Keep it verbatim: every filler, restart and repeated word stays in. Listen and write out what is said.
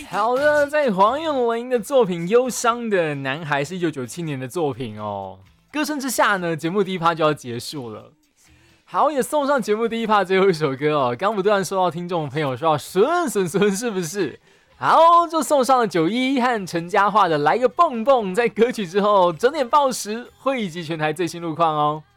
好的，在黄咏玲的作品《忧伤的男孩》是一九九七年的作品哦。歌声之下呢，节目第一趴就要结束了。好，也送上节目第一趴最后一首歌哦。刚不断收到听众朋友说要顺顺顺，是不是？好，就送上了九一一和陈嘉桦的《来个蹦蹦》。在歌曲之后整点报时，汇集全台最新路况哦。